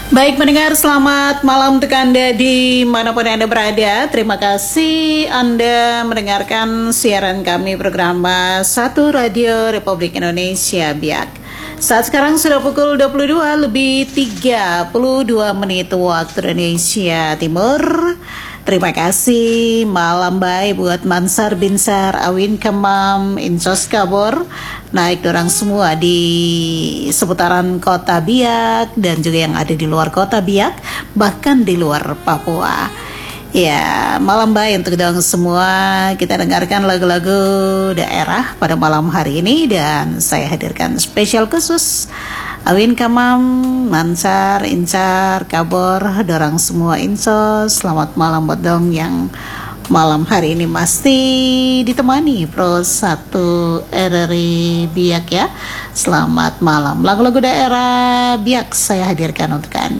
Baik pendengar, selamat malam untuk Anda dimanapun Anda berada. Terima kasih Anda mendengarkan siaran kami program Satu Radio Republik Indonesia BIAK. Saat sekarang sudah pukul 22 lebih 32 menit waktu Indonesia Timur. Terima kasih, malam baik buat Mansar Binsar, Awin Kemam, Insos Kabor, naik dorang semua di seputaran kota Biak dan juga yang ada di luar kota Biak, bahkan di luar Papua. Ya, malam baik untuk dorang semua. Kita dengarkan lagu-lagu daerah pada malam hari ini dan saya hadirkan spesial khusus Awin Kamam, Mansar, Incar, Kabor, dorang semua Insos. Selamat malam buat dong yang malam hari ini masih ditemani Pro 1 RRI Biak ya. Selamat malam. Lagu-lagu daerah Biak saya hadirkan untuk Anda.